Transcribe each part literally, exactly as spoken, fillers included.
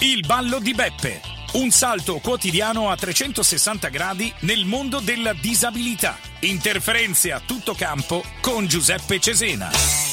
Il ballo di Beppe. Un salto quotidiano a trecentosessanta gradi nel mondo della disabilità. Interferenze a tutto campo con Giuseppe Cesena.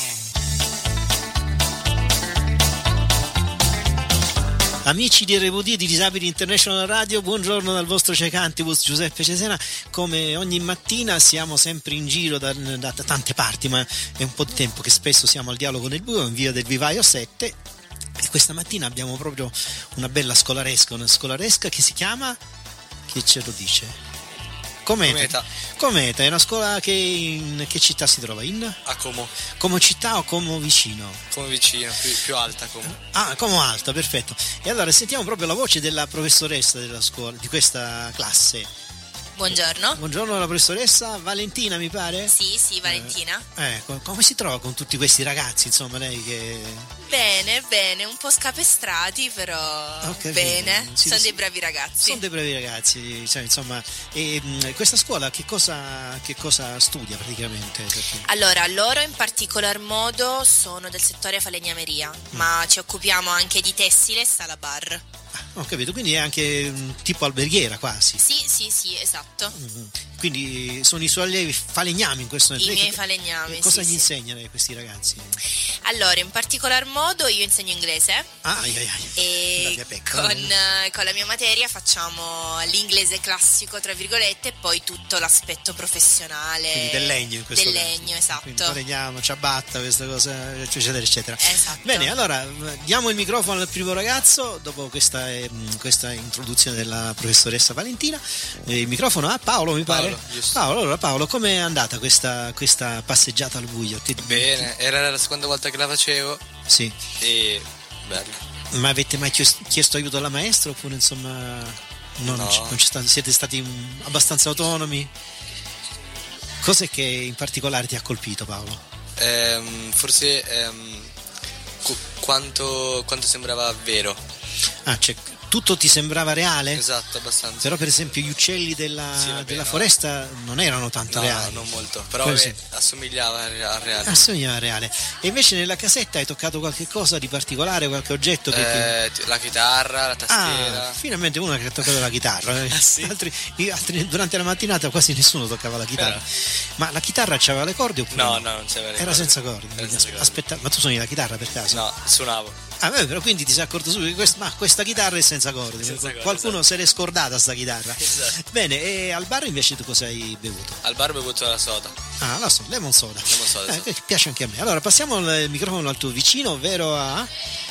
Amici di R V D di Disabili International Radio, buongiorno dal vostro cecantibus Giuseppe Cesena. Come ogni mattina siamo sempre in giro da, da tante parti, ma è un po' di tempo che spesso siamo al dialogo nel buio in via del Vivaio sette, e questa mattina abbiamo proprio una bella scolaresca, una scolaresca che si chiama, chi ce lo dice? Cometa. Cometa. Cometa è una scuola che in che città si trova? In? A Como. Como città o Como vicino? Como vicino, più, più alta Como. Ah, Como alta, perfetto. E allora sentiamo proprio la voce della professoressa della scuola, di questa classe. Buongiorno. Buongiorno alla professoressa Valentina, mi pare? Sì, sì, Valentina. Eh, ecco, come si trova con tutti questi ragazzi, insomma, lei che... Bene, bene, un po' scapestrati, però bene, sì, sono sì. dei bravi ragazzi. Sono dei bravi ragazzi, cioè, insomma, e mh, questa scuola che cosa, che cosa studia praticamente? Perché... Allora, loro in particolar modo sono del settore falegnameria, mm. ma ci occupiamo anche di tessile e sala bar. Ah, ho capito, quindi è anche mh, tipo alberghiera quasi. Sì, sì, sì, esatto. Mm-hmm. Quindi sono i suoi allievi falegnami in questo momento. I miei falegnami, cosa sì, gli sì. insegnano a questi ragazzi? Allora, in particolar modo io insegno inglese. Ah, ai, ai, ai. E con, con la mia materia facciamo l'inglese classico, tra virgolette, e poi tutto l'aspetto professionale. Quindi del legno in questo Del caso. legno, esatto. Quindi falegniamo, ciabatta, questa cosa, eccetera, eccetera. Esatto. Bene, allora diamo il microfono al primo ragazzo, dopo questa, eh, questa introduzione della professoressa Valentina. Il microfono a Paolo, mi pare? Paolo, giusto. Paolo, allora Paolo, com'è andata questa, questa passeggiata al buio? Ti... Bene, era la seconda volta che la facevo. Sì. E bello. Ma avete mai chiesto aiuto alla maestra oppure insomma no, no. non, c- non c'è stato, siete stati abbastanza autonomi? Cos'è che in particolare ti ha colpito, Paolo? Ehm, forse ehm, cu- quanto, quanto sembrava vero. Ah, cioè tutto ti sembrava reale? Esatto, abbastanza. Però per esempio gli uccelli della, Sì, vabbè, della no. foresta non erano tanto No, reali. non molto, però Quello vabbè, sì. assomigliava al re- al reale. Assomigliava reale. E invece nella casetta hai toccato qualche cosa di particolare, qualche oggetto che Eh, la chitarra, la ti... tastiera. Ah, finalmente uno che ha toccato la chitarra. Ah, sì? altri, altri, durante la mattinata quasi nessuno toccava la chitarra. Però. Ma la chitarra c'aveva le corde oppure No, no, non c'era le Era corde. senza corde. Era senza corde. Aspetta, ma tu suoni la chitarra per caso? No, suonavo. Ah, beh, però quindi ti sei accorto subito che questa, ma questa chitarra è senza corde. Senza corde, Qualcuno esatto. se l'è scordata sta chitarra. Esatto. Bene, e al bar invece tu cosa hai bevuto? Al bar ho bevuto la soda. Ah, la so, lemon soda. Lemon soda, Eh, sì. che piace anche a me. Allora, passiamo il microfono al tuo vicino, ovvero a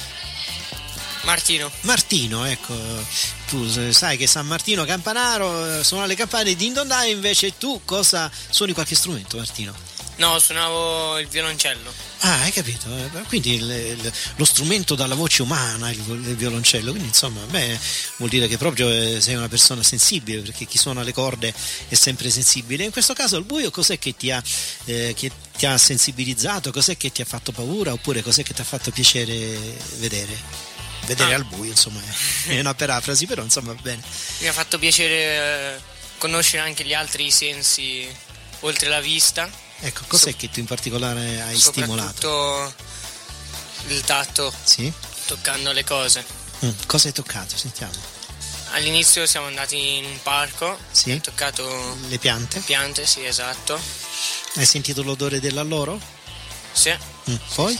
Martino. Martino, ecco. Tu sai che San Martino Campanaro eh, suona le campane di Indondai, invece tu cosa suoni qualche strumento, Martino? No, suonavo il violoncello. Ah, hai capito? Eh, Quindi il- il- lo strumento dalla voce umana, il, il violoncello, quindi insomma, beh, vuol dire che proprio eh, sei una persona sensibile, perché chi suona le corde è sempre sensibile. In questo caso il buio cos'è che ti ha, eh, che ti ha sensibilizzato, cos'è che ti ha fatto paura, oppure cos'è che ti ha fatto piacere vedere? Vedere Ah. al buio, insomma, è una parafrasi, però insomma va bene. Mi ha fatto piacere eh, conoscere anche gli altri sensi oltre la vista. Ecco, cos'è che tu in particolare hai stimolato? Soprattutto il tatto, Sì? toccando le cose. Mm, cosa hai toccato? Sentiamo. All'inizio siamo andati in un parco, Sì? ho toccato Le piante? piante, sì, esatto. Hai sentito l'odore dell'alloro? Sì. Mm, poi?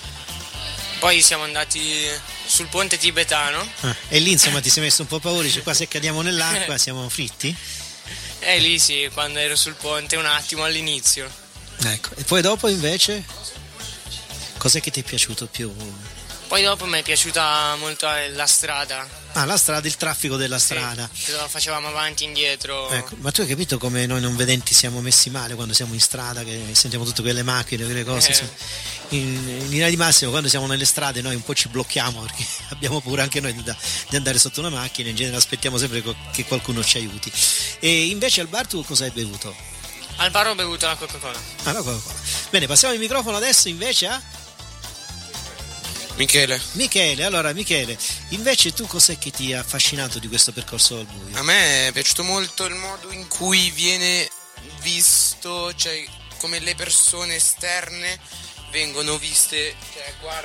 Poi siamo andati sul ponte tibetano Ah, e lì insomma ti sei messo un po' paura, dici qua se cadiamo nell'acqua siamo fritti? e lì sì, quando ero sul ponte un attimo all'inizio. Ecco, e poi dopo invece cos'è che ti è piaciuto più? Poi dopo mi è piaciuta molto la strada. Ah, la strada, il traffico della Sì, strada. che lo facevamo avanti e indietro. Ecco, ma tu hai capito come noi non vedenti siamo messi male quando siamo in strada, che sentiamo tutte quelle macchine, quelle cose. Eh. insomma. In, in linea di massimo quando siamo nelle strade noi un po' ci blocchiamo perché abbiamo paura anche noi di, da- di andare sotto una macchina, in genere aspettiamo sempre co- che qualcuno ci aiuti. E invece al bar tu cosa hai bevuto? Al bar ho bevuto la Coca-Cola. Ah, la Coca-Cola. Bene, passiamo il microfono adesso invece a Michele. Michele. Allora Michele, invece tu cos'è che ti ha affascinato di questo percorso al buio? A me è piaciuto molto il modo in cui viene visto, cioè come le persone esterne vengono viste, cioè guarda